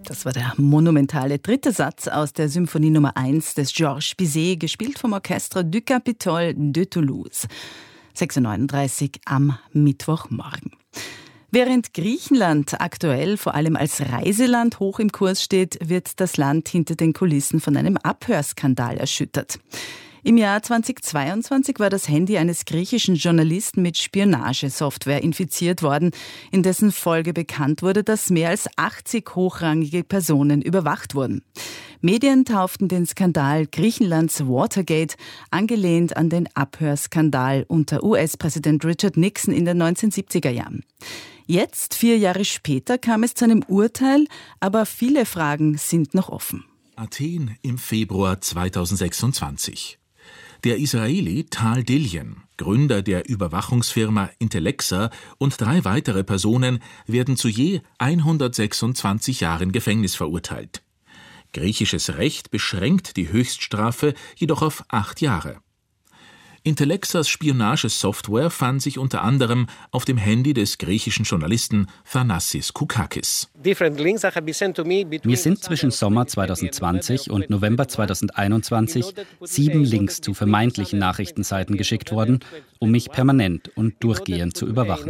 Das war der monumentale dritte Satz aus der Symphonie Nummer 1 des Georges Bizet, gespielt vom Orchestre du Capitole de Toulouse. 6:39 Uhr am Mittwochmorgen. Während Griechenland aktuell vor allem als Reiseland hoch im Kurs steht, wird das Land hinter den Kulissen von einem Abhörskandal erschüttert. Im Jahr 2022 war das Handy eines griechischen Journalisten mit Spionagesoftware infiziert worden, in dessen Folge bekannt wurde, dass mehr als 80 hochrangige Personen überwacht wurden. Medien tauften den Skandal Griechenlands Watergate, angelehnt an den Abhörskandal unter US-Präsident Richard Nixon in den 1970er Jahren. Jetzt, 4 Jahre später, kam es zu einem Urteil, aber viele Fragen sind noch offen. Athen im Februar 2026. Der Israeli Tal Dillian, Gründer der Überwachungsfirma Intellexa, und 3 weitere Personen werden zu je 126 Jahren Gefängnis verurteilt. Griechisches Recht beschränkt die Höchststrafe jedoch auf 8 Jahre. Intellexas Spionagesoftware fand sich unter anderem auf dem Handy des griechischen Journalisten Thanassis Koukakis. Mir sind zwischen Sommer 2020 und November 2021 7 Links zu vermeintlichen Nachrichtenseiten geschickt worden, um mich permanent und durchgehend zu überwachen.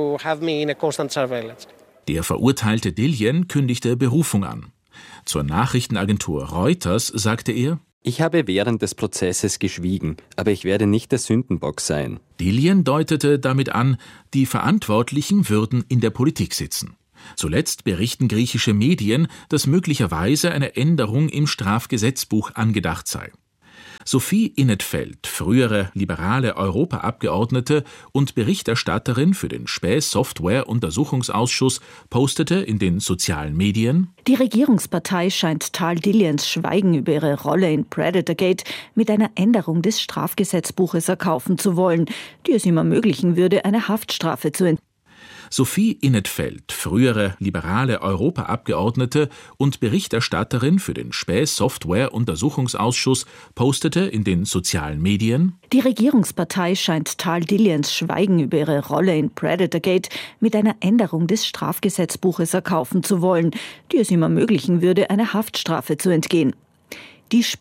Der verurteilte Dillian kündigte Berufung an. Zur Nachrichtenagentur Reuters sagte er: Ich habe während des Prozesses geschwiegen, aber ich werde nicht der Sündenbock sein. Dillian deutete damit an, die Verantwortlichen würden in der Politik sitzen. Zuletzt berichten griechische Medien, dass möglicherweise eine Änderung im Strafgesetzbuch angedacht sei. Sophie Innetfeld, frühere liberale Europaabgeordnete und Berichterstatterin für den Späh-Software-Untersuchungsausschuss, postete in den sozialen Medien: Die Regierungspartei scheint Tal Dillians Schweigen über ihre Rolle in Predatorgate mit einer Änderung des Strafgesetzbuches erkaufen zu wollen, die es ihm ermöglichen würde, eine Haftstrafe zu entgehen. Sophie Innetfeld, frühere liberale Europaabgeordnete und Berichterstatterin für den Späh-Software-Untersuchungsausschuss, postete in den sozialen Medien: Die Regierungspartei scheint Tal Dillians Schweigen über ihre Rolle in Predatorgate mit einer Änderung des Strafgesetzbuches erkaufen zu wollen, die es ihm ermöglichen würde, eine Haftstrafe zu entgehen. Die